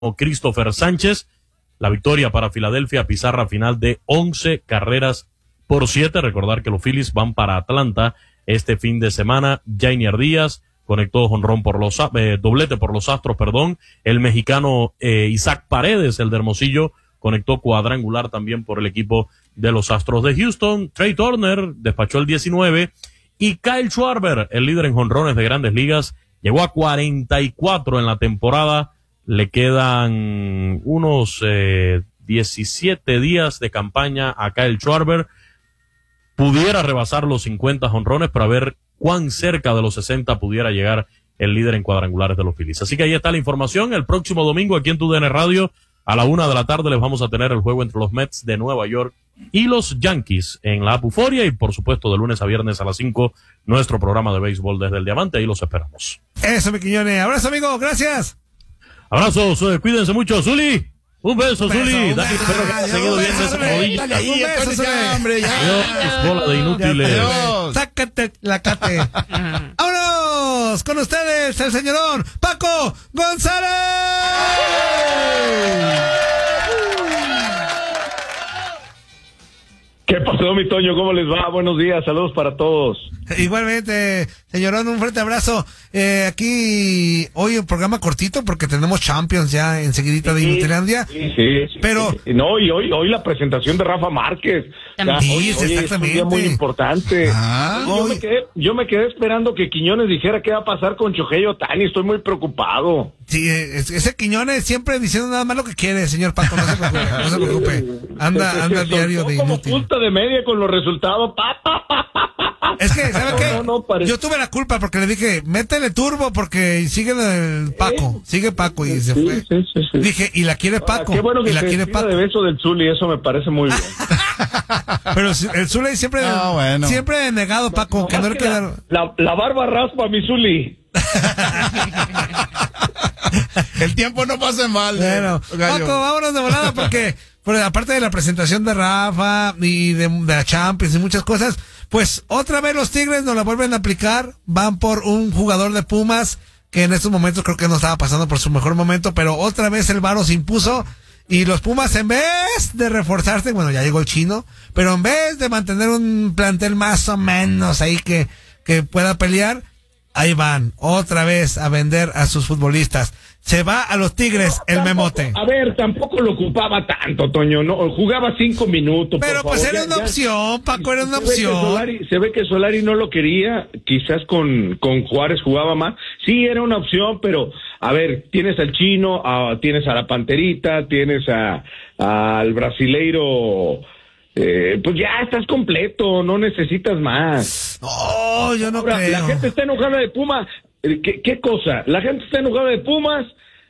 Christopher Sánchez. La victoria para Filadelfia, pizarra final de 11-7. Recordar que los Phillies van para Atlanta este fin de semana. Jainier Díaz conectó jonrón por doblete por los Astros, El mexicano Isaac Paredes, el de Hermosillo, conectó cuadrangular también por el equipo de los Astros de Houston. Trey Turner despachó el 19 y Kyle Schwarber, el líder en jonrones de Grandes Ligas, llegó a 44 en la temporada. Le quedan unos 17 días de campaña a Kyle Schwarber. Pudiera rebasar los 50 jonrones para ver cuán cerca de los 60 pudiera llegar el líder en cuadrangulares de los Phillies. Así que ahí está la información. El próximo domingo aquí en TUDN Radio a la 1:00 p.m. les vamos a tener el juego entre los Mets de Nueva York y los Yankees en la Apuforia, y por supuesto de lunes a viernes a las 5 nuestro programa de béisbol desde el Diamante. Ahí los esperamos. Eso, mi Quiñones. Abrazo, amigo. Gracias. Abrazos, cuídense mucho, Zuli. Un beso, Zuli. Dani, espero que hayas seguido viendo ese rodillo. Dale ahí, un beso, Zuli. Hombre, ya. Adiós, bola de inútiles. Sácate la cate. ¡Vámonos! Con ustedes, el señorón Paco González. ¿Qué pasó, mi Toño? ¿Cómo les va? Buenos días, saludos para todos. Igualmente, señorón, un fuerte abrazo. Aquí, hoy un programa cortito porque tenemos Champions ya enseguidita de Inutilandia. Sí. Pero... No, y hoy la presentación de Rafa Márquez. Sí, exactamente. Es un día muy importante. Yo me quedé esperando que Quiñones dijera qué va a pasar con Shohei Ohtani. Estoy muy preocupado. Sí, ese Quiñones siempre diciendo nada más lo que quiere, señor Paco, no se preocupe. Anda al diario de como inútil. punta de media con los resultados. Es que, ¿sabe qué? Parece... Yo tuve la culpa porque le dije, métele turbo porque sigue el Paco, sigue Paco y se fue. Sí. Dije, y la quiere Paco. Qué bueno que y la se quiere despida Paco. de beso del Zuli, eso me parece muy bien. Pero el Zuli siempre, siempre he negado, Paco, que no le queda... La barba raspa, mi Zuli. El tiempo no pasa mal. Bueno, Paco, vámonos de volada porque aparte de la presentación de Rafa y de la Champions y muchas cosas, pues otra vez los Tigres nos la vuelven a aplicar. Van por un jugador de Pumas que en estos momentos creo que no estaba pasando por su mejor momento, pero otra vez el varo se impuso y los Pumas, en vez de reforzarse, bueno, ya llegó el chino, pero en vez de mantener un plantel más o menos ahí que pueda pelear, ahí van otra vez a vender a sus futbolistas. Se va a los Tigres el Memote. A ver, tampoco lo ocupaba tanto, Toño, no, jugaba 5 minutos. Pero por pues favor, era una opción, Paco, era una opción. Se ve que Solari no lo quería, quizás con Juárez jugaba más. Sí, era una opción, pero a ver, tienes al chino, tienes a la Panterita, tienes al brasileiro. Pues ya estás completo, no necesitas más. No, yo no creo. La gente está enojada de Pumas. ¿Qué cosa? La gente está enojada de Pumas.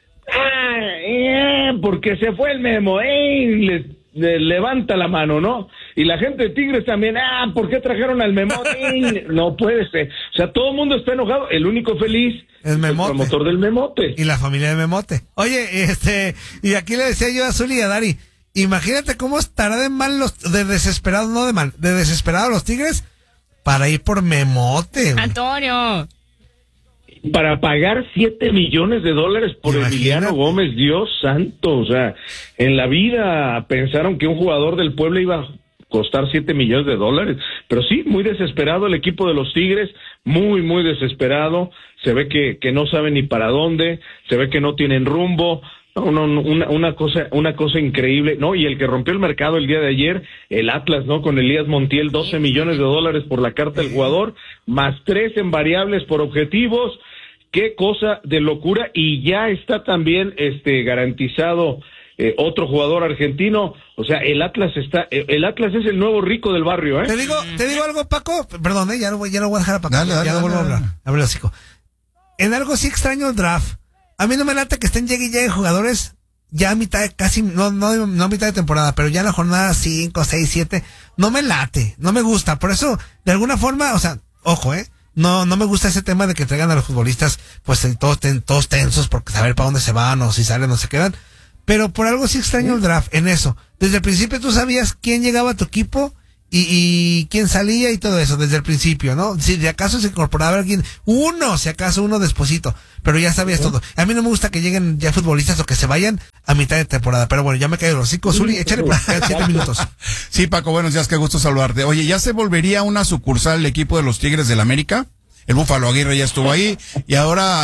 Porque se fue el Memo. Le levanta la mano, ¿no? Y la gente de Tigres también. ¿Por qué trajeron al Memo? No puede ser. O sea, todo el mundo está enojado. El único feliz el Memote. El promotor del Memote. Y la familia de Memote. Oye, y aquí le decía yo a Zuli y a Dari, imagínate cómo estará de desesperados los Tigres para ir por Memote. Antonio. Para pagar $7 millones por Emiliano Gómez, Dios santo. O sea, en la vida pensaron que un jugador del Puebla iba a costar $7 millones. Pero sí, muy desesperado el equipo de los Tigres, muy, muy desesperado. Se ve que no saben ni para dónde, se ve que no tienen rumbo. Una cosa increíble, ¿no? Y el que rompió el mercado el día de ayer, el Atlas, ¿no? Con Elías Montiel, $12 millones por la carta del jugador, más 3 en variables por objetivos. Qué cosa de locura. Y ya está también garantizado otro jugador argentino. O sea, el Atlas es el nuevo rico del barrio, ¿eh? Te digo algo, Paco, perdón, ya lo voy a dejar a Paco, ya no vuelvo a hablar, en algo sí extraño el draft. A mí no me late que estén llegue jugadores ya a mitad de casi, no a mitad de temporada, pero ya en la jornada 5, 6, 7, no me late, no me gusta. Por eso, de alguna forma, o sea, ojo, no me gusta ese tema de que traigan a los futbolistas, pues todos tensos porque saber para dónde se van o si salen o se quedan. Pero por algo sí extraño el draft en eso. Desde el principio tú sabías quién llegaba a tu equipo y quién salía y todo eso desde el principio, ¿no? Si de acaso se incorporaba alguien, uno despuesito, pero ya sabías todo. A mí no me gusta que lleguen ya futbolistas o que se vayan a mitad de temporada, pero bueno, ya me cae el hocico. Zuli, échale por acá 7 minutos. Sí, Paco, buenos días, qué gusto saludarte. Oye, ¿ya se volvería una sucursal el equipo de los Tigres del América? El Búfalo Aguirre ya estuvo ahí, y ahora,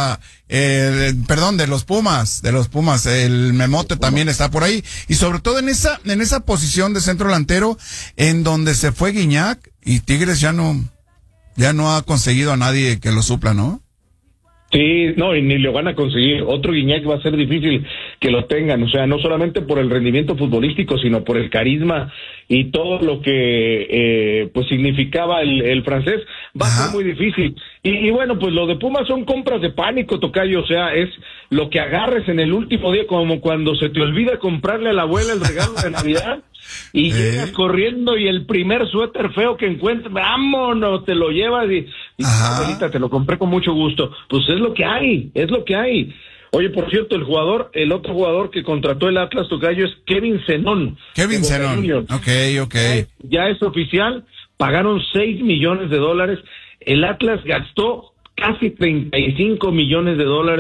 de los Pumas, el Memote también está por ahí, y sobre todo en esa posición de centro delantero, en donde se fue Guiñac, y Tigres ya no ha conseguido a nadie que lo supla, ¿no? Sí, no, y ni lo van a conseguir. Otro Guiñac va a ser difícil que lo tengan, o sea, no solamente por el rendimiento futbolístico, sino por el carisma y todo lo que pues significaba el francés, va a ser muy difícil. Y bueno, pues lo de Pumas son compras de pánico, tocayo, o sea, es lo que agarres en el último día, como cuando se te olvida comprarle a la abuela el regalo de Navidad. Y llegas corriendo y el primer suéter feo que encuentres, vámonos, te lo llevas y abuelita, te lo compré con mucho gusto. Pues es lo que hay. Oye, por cierto, el otro jugador que contrató el Atlas, tocayo, es Kevin Zenón. Ok. Ya es oficial, pagaron $6 millones. El Atlas gastó casi $35 millones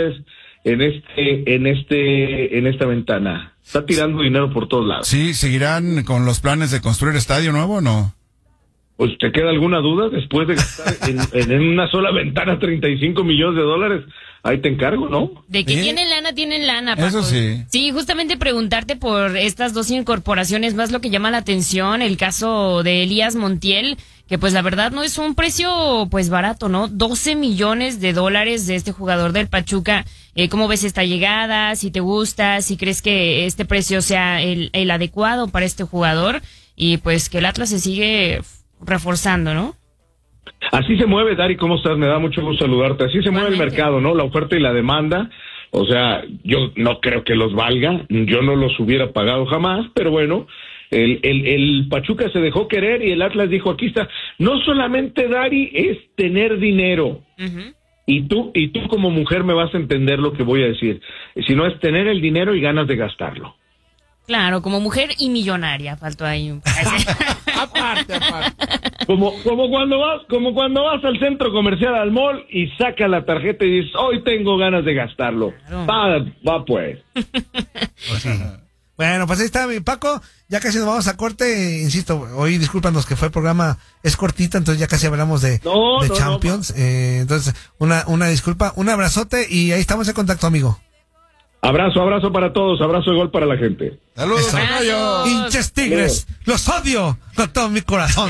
en esta ventana. Está tirando dinero por todos lados. Sí, ¿seguirán con los planes de construir estadio nuevo o no? Pues, ¿te queda alguna duda? Después de gastar en una sola ventana $35 millones, ahí te encargo, ¿no? De que tienen lana, Paco. Eso sí. Sí, justamente preguntarte por estas dos incorporaciones, más lo que llama la atención, el caso de Elías Montiel, que pues la verdad no es un precio pues barato, ¿no? $12 millones de este jugador del Pachuca. ¿Cómo ves esta llegada? Si te gusta, si crees que este precio sea el adecuado para este jugador, y pues que el Atlas se sigue reforzando, ¿no? Así se mueve, Dari, ¿cómo estás? Me da mucho gusto saludarte. Así se mueve el mercado, ¿no? La oferta y la demanda. O sea, yo no creo que los valga, yo no los hubiera pagado jamás, pero bueno, el Pachuca se dejó querer y el Atlas dijo, aquí está. No solamente, Dari, es tener dinero. Uh-huh. Y tú como mujer me vas a entender lo que voy a decir. Si no, es tener el dinero y ganas de gastarlo. Claro, como mujer y millonaria, faltó ahí un... aparte. Como cuando vas al centro comercial, al mall, y sacas la tarjeta y dices, hoy tengo ganas de gastarlo. Claro. Va pues. Sí. Bueno, pues ahí está, mi Paco. Ya casi nos vamos a corte. Insisto, hoy discúlpanos que fue el programa, es cortita, entonces ya casi hablamos de Champions. Entonces, una disculpa, un abrazote y ahí estamos en contacto, amigo. Abrazo para todos, abrazo de gol para la gente. Saludos, hinchas Tigres, los odio con todo mi corazón.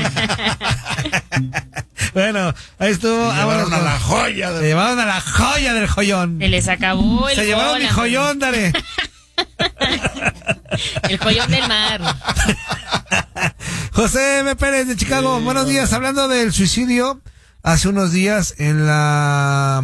Bueno, ahí estuvo. Se llevaron a la joya del joyón. Se les acabó el Se llevaron mi joyón, dale. El joyón del mar. José M. Pérez de Chicago, buenos días. Hablando del suicidio, hace unos días en la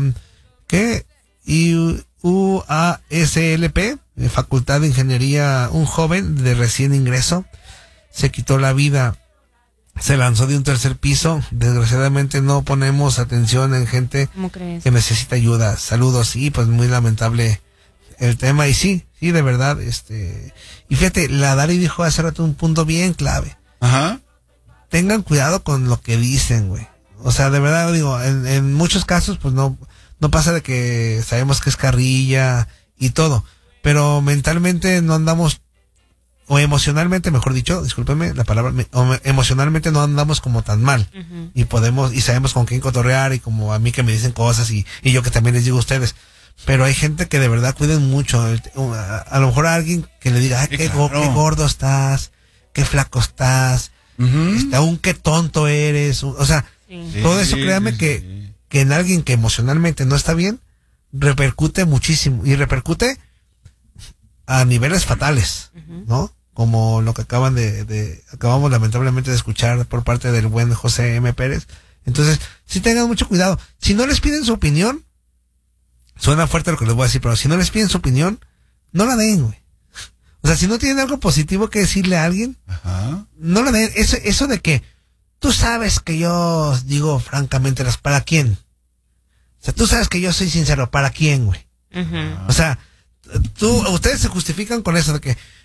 UASLP, Facultad de Ingeniería, un joven de recién ingreso se quitó la vida, se lanzó de un tercer piso. Desgraciadamente no ponemos atención en gente que necesita ayuda. Saludos. Sí, pues muy lamentable el tema, y sí, de verdad, y fíjate, la Dari dijo hace rato un punto bien clave. Ajá. Tengan cuidado con lo que dicen, güey. O sea, de verdad digo, en muchos casos pues no pasa de que sabemos que es carrilla y todo, pero mentalmente no andamos, o emocionalmente, mejor dicho, discúlpeme la palabra, emocionalmente no andamos como tan mal. Uh-huh. Y sabemos con quién cotorrear, y como a mí que me dicen cosas y yo que también les digo a ustedes. Pero hay gente que de verdad cuiden mucho. A lo mejor a alguien que le diga, qué gordo estás, qué flaco estás, aún qué tonto eres. O sea, todo eso, créame que en alguien que emocionalmente no está bien, repercute muchísimo, y repercute a niveles fatales, ¿no? Como lo que acabamos lamentablemente de escuchar por parte del buen José M. Pérez. Entonces, sí tengan mucho cuidado. Si no les piden su opinión, suena fuerte lo que les voy a decir, pero si no les piden su opinión, no la den, güey. O sea, si no tienen algo positivo que decirle a alguien, no la den. Eso de que tú sabes que yo digo francamente ¿para quién? O sea, tú sabes que yo soy sincero, ¿para quién, güey? O sea, ustedes se justifican con eso de que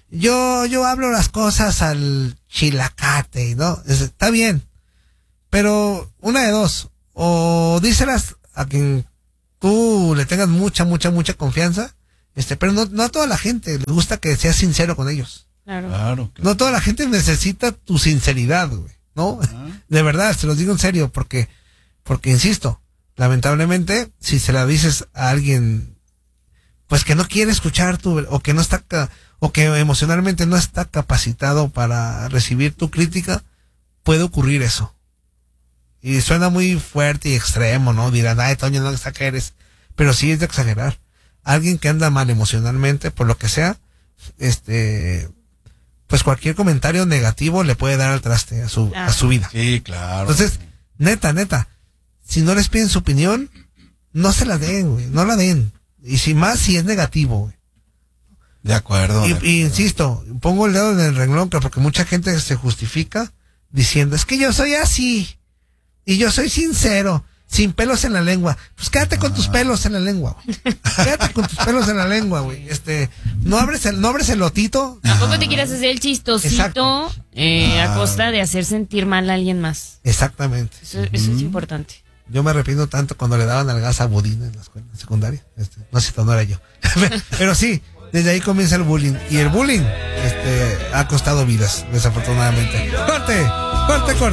yo hablo las cosas al chilacate, ¿no? Está bien, pero una de dos, o díselas a quien tú le tengas mucha confianza, pero no a toda la gente le gusta que seas sincero con ellos. Claro. No toda la gente necesita tu sinceridad, güey, ¿no? De verdad, se los digo en serio, porque insisto, lamentablemente, si se la dices a alguien, pues que no quiere escuchar o que no está, o que emocionalmente no está capacitado para recibir tu crítica, puede ocurrir eso. Y suena muy fuerte y extremo, ¿no? Dirán, ay, Toño, no exageres. Pero sí es de exagerar. Alguien que anda mal emocionalmente, por lo que sea, pues cualquier comentario negativo le puede dar al traste a su vida. Sí, claro. Entonces, neta, si no les piden su opinión, no se la den, güey, no la den. Y si es negativo, güey. De acuerdo. Y insisto, pongo el dedo en el renglón, porque mucha gente se justifica diciendo, es que yo soy así, y yo soy sincero, sin pelos en la lengua. Pues quédate con tus pelos en la lengua, güey. Quédate con tus pelos en la lengua, güey. No abres el lotito. Tampoco te quieras hacer el chistosito a costa de hacer sentir mal a alguien más. Exactamente. Eso es importante. Yo me arrepiento tanto cuando le daban al gas a Budín en la escuela secundaria. No era yo. Pero sí, desde ahí comienza el bullying. Y el bullying ha costado vidas, desafortunadamente. ¡Corte!